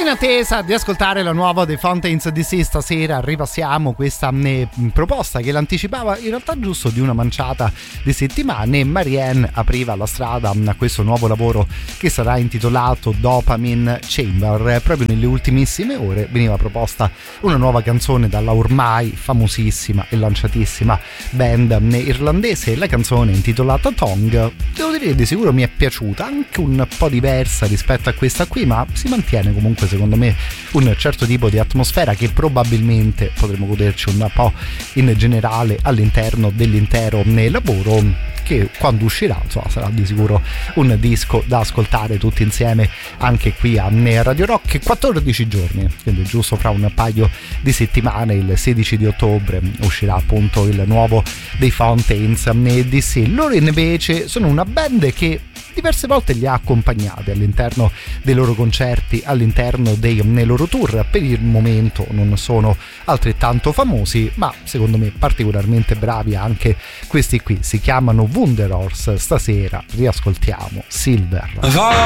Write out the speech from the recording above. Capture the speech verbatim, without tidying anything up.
In attesa di ascoltare la nuova dei Fountains D C, stasera ripassiamo questa eh, proposta che l'anticipava in realtà giusto di una manciata di settimane. Marianne apriva la strada a questo nuovo lavoro che sarà intitolato Dopamine Chamber. Proprio nelle ultimissime ore veniva proposta una nuova canzone dalla ormai famosissima e lanciatissima band irlandese. La canzone intitolata Tongue, devo dire che di sicuro mi è piaciuta, anche un po' diversa rispetto a questa qui, ma si mantiene comunque secondo me un certo tipo di atmosfera che probabilmente potremo goderci un po' in generale all'interno dell'intero lavoro, che quando uscirà insomma sarà di sicuro un disco da ascoltare tutti insieme anche qui a Radio Rock. Quattordici giorni, quindi giusto fra un paio di settimane, il sedici di ottobre uscirà appunto il nuovo dei Fountains D C. Loro invece sono una band che diverse volte li ha accompagnati all'interno dei loro concerti, all'interno dei nei loro tour. Per il momento non sono altrettanto famosi, ma secondo me particolarmente bravi anche questi qui. Si chiamano Wunderhorse. Stasera riascoltiamo Silver.